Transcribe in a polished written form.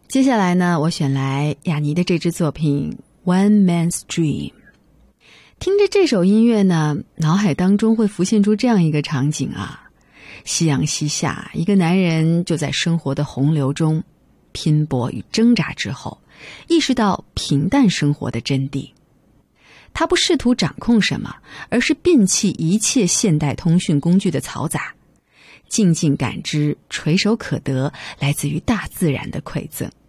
接下来呢，我选来雅尼的这支作品 One Man's Dream。 听着这首音乐呢，脑海当中会浮现出这样一个场景啊，夕阳西下，一个男人就在生活的洪流中拼搏与挣扎之后，意识到平淡生活的真谛。他不试图掌控什么，而是摒弃一切现代通讯工具的嘈杂，静静感知垂手可得来自于大自然的馈赠。